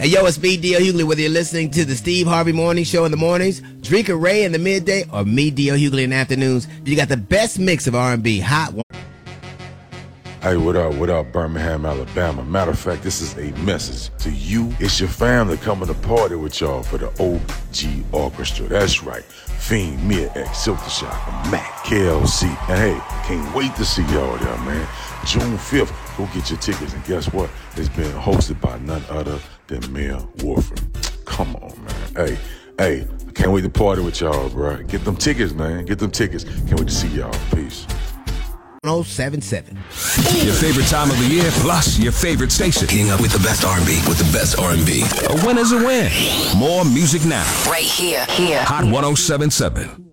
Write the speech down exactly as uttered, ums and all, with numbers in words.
Hey, yo, it's me, D L Hughley. Whether you're listening to the Steve Harvey Morning Show in the mornings, Drink a Ray in the midday, or me, D L Hughley, in the afternoons, you got the best mix of R and B. Hot one. Hey, what up, what up, Birmingham, Alabama? Matter of fact, this is a message to you. It's your family coming to party with y'all for the O G Orchestra. That's right. Fiend, Mia X, Silk Shop, Mac, K L C. And hey, can't wait to see y'all there, man. June fifth, go get your tickets. And guess what? It's being hosted by none other than Mayor Wolford. Come on, man. Hey, hey, can't wait to party with y'all, bro. Get them tickets, man. Get them tickets. Can't wait to see y'all. Peace. oh seven seven. Your favorite time of the year, plus your favorite station. Keeping up with the best R and B, with the best R and B. A win is a win. More music now. Right here, here. Hot one oh seven point seven.